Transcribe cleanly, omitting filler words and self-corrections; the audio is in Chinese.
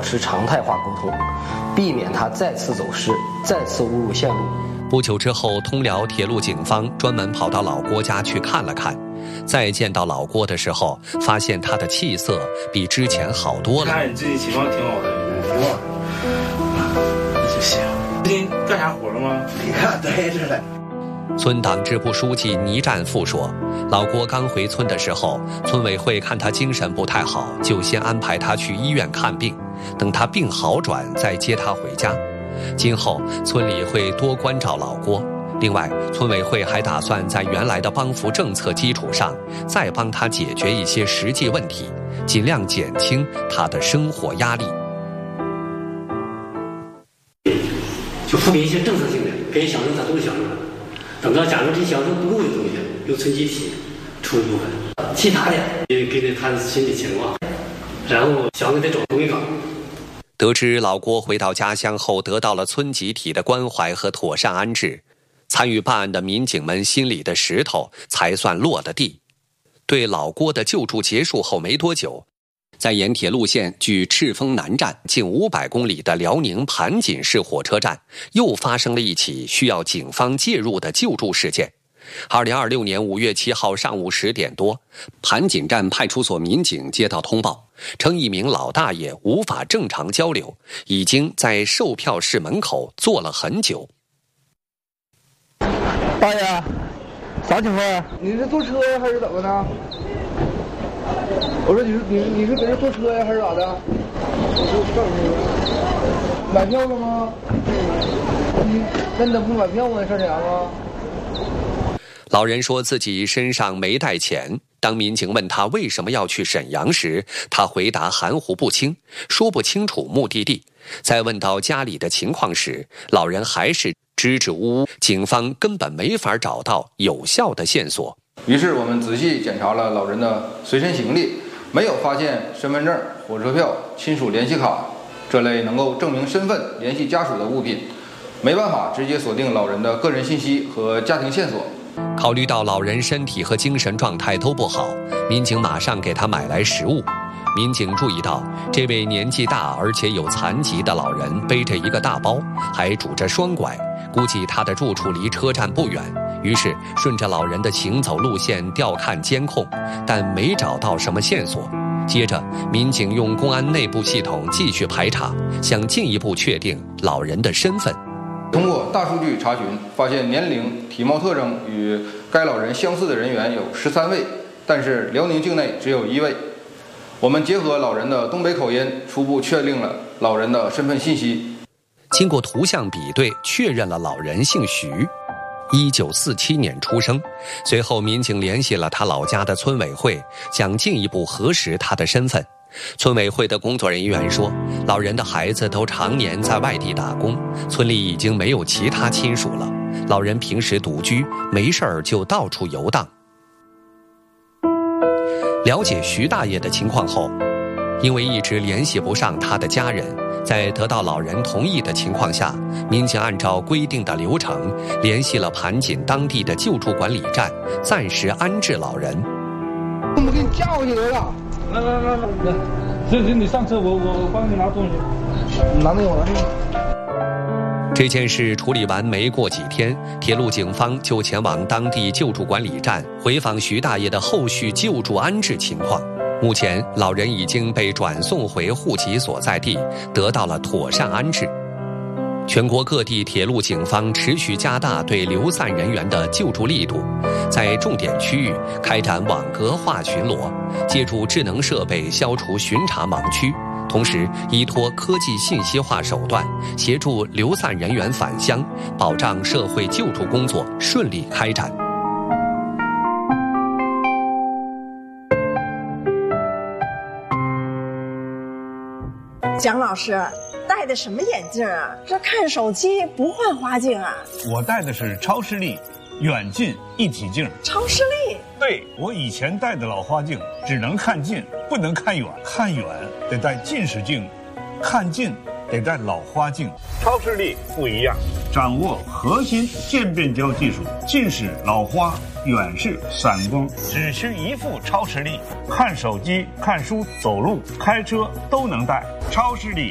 持常态化沟通，避免他再次走失，再次误入陷阱。 不久之后，通辽铁路警方专门跑到老郭家去看了看。再见到老郭的时候，发现他的气色比之前好多了。 看你最近情况挺好的，挺好。那就行。最近干啥活了吗？ 你看待着了。 村党支部书记倪占富说，老郭刚回村的时候，村委会看他精神不太好，就先安排他去医院看病，等他病好转再接他回家。今后村里会多关照老郭。另外，村委会还打算在原来的帮扶政策基础上，再帮他解决一些实际问题，尽量减轻他的生活压力。 就扶贫一些政策性的，该享受他都享受了。等到假如这享受不够的东西，由村集体出一部分，其他的也根据他的心理情况，然后想给他找回岗。 得知老郭回到家乡后得到了村集体的关怀和妥善安置，参与办案的民警们心里的石头才算落了地。对老郭的救助结束后没多久，在沿铁路线距赤峰南站近500公里的辽宁盘锦市火车站，又发生了一起需要警方介入的救助事件。2026年5月7号上午10点多，盘锦站派出所民警接到通报，称一名老大爷无法正常交流，已经在售票室门口坐了很久。 大爷，啥情况呀？你是坐车呀，还是怎么的？我说你是搁这坐车呀，还是咋的？买票了吗？那你怎么不买票呢？上沈阳啊？ 老人说自己身上没带钱。当民警问他为什么要去沈阳时，他回答含糊不清，说不清楚目的地。在问到家里的情况时，老人还是支支吾吾，警方根本没法找到有效的线索。 于是我们仔细检查了老人的随身行李，没有发现身份证、火车票、亲属联系卡这类能够证明身份、联系家属的物品，没办法直接锁定老人的个人信息和家庭线索。 考虑到老人身体和精神状态都不好，民警马上给他买来食物。民警注意到，这位年纪大而且有残疾的老人背着一个大包，还拄着双拐，估计他的住处离车站不远。于是顺着老人的行走路线调看监控，但没找到什么线索。接着，民警用公安内部系统继续排查，想进一步确定老人的身份。 通过大数据查询，发现年龄、体貌特征与该老人相似的人员有13位，但是辽宁境内只有1位。我们结合老人的东北口音，初步确定了老人的身份信息。 经过图像比对，确认了老人姓徐，1947年出生。随后，民警联系了他老家的村委会，想进一步核实他的身份。村委会的工作人员说，老人的孩子都常年在外地打工，村里已经没有其他亲属了。老人平时独居，没事儿就到处游荡。了解徐大爷的情况后，因为一直联系不上他的家人，在得到老人同意的情况下，民警按照规定的流程联系了盘锦当地的救助管理站，暂时安置老人。 我给你架过去得了。来，这你上车，我帮你拿东西。你拿东西，我拿东西。 这件事处理完没过几天，铁路警方就前往当地救助管理站回访徐大爷的后续救助安置情况。目前，老人已经被转送回户籍所在地，得到了妥善安置。全国各地铁路警方持续加大对流散人员的救助力度，在重点区域开展网格化巡逻，借助智能设备消除巡查盲区，同时依托科技信息化手段，协助流散人员返乡，保障社会救助工作顺利开展。 蒋老师戴的什么眼镜啊？这看手机不换花镜啊？ 我戴的是超视力远近一体镜。 超视力？ 对，我以前戴的老花镜只能看近，不能看远，看远得戴近视镜，看近得戴老花镜。超视力不一样，掌握核心渐变焦技术，近视、老花、远视、散光，只需一副超视力，看手机、看书、走路、开车都能戴。超视力